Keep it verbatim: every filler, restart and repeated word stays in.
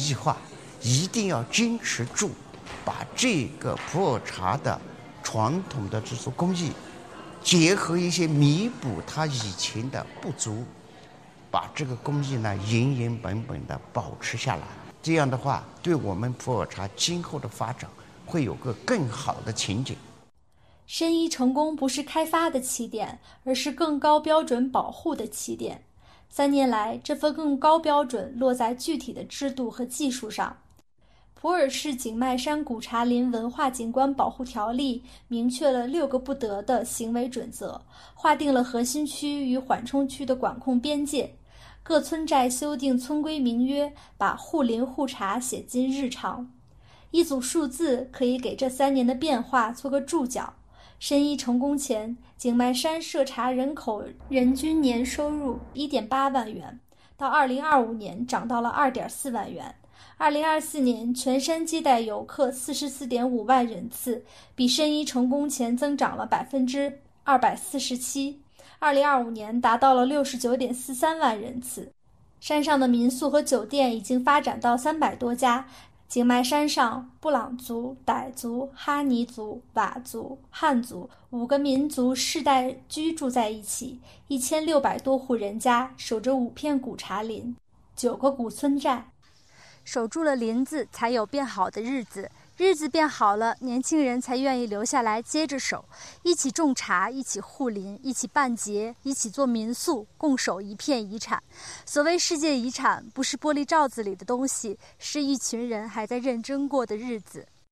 济化，一定要坚持住，把这个普洱茶的传统的制作工艺，结合一些弥补它以前的不足，把这个工艺呢原原本本的保持下来。这样的话，对我们普洱茶今后的发展会有个更好的前景。 申遗成功不是开发的起点，而是更高标准保护的起点。三年来，这份更高标准落在具体的制度和技术上。普洱市景迈山古茶林文化景观保护条例明确了六个不得的行为准则，划定了核心区与缓冲区的管控边界。各村寨修订村规民约，把护林护茶写进日常。一组数字可以给这三年的变化做个注脚。申遗成功前，景迈山涉茶人口人均年收入 一点八万元，到二零二五年涨到了 二点四万元。二零二四年全山接待游客 四十四点五万人次，比申遗成功前增长了 百分之二百四十七。二零二五年达到了 六十九点四三万人次。山上的民宿和酒店已经发展到三百多家。景迈山上，布朗族、傣族、哈尼族、佤族、汉族五个民族世代居住在一起，一千六百多户人家守着五片古茶林，九个古村寨。 守住了林子，才有变好的日子。日子变好了，年轻人才愿意留下来接着守，一起种茶，一起护林，一起办节，一起做民宿，共守一片遗产。所谓世界遗产，不是玻璃罩子里的东西，是一群人还在认真过的日子。